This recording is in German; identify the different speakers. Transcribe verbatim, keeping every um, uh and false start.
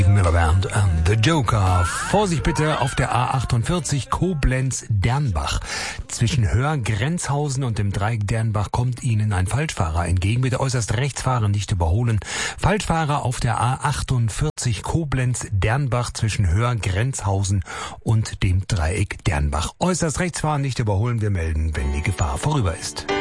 Speaker 1: Miller Band and The Joker. Vorsicht bitte auf der A achtundvierzig Koblenz-Dernbach. Zwischen Höhr-Grenzhausen und dem Dreieck Dernbach kommt Ihnen ein Falschfahrer entgegen. Bitte äußerst rechts fahren, nicht überholen. Falschfahrer auf der A achtundvierzig Koblenz-Dernbach zwischen Höhr-Grenzhausen und dem Dreieck Dernbach. Äußerst rechts fahren, nicht überholen. Wir melden, wenn die Gefahr vorüber ist.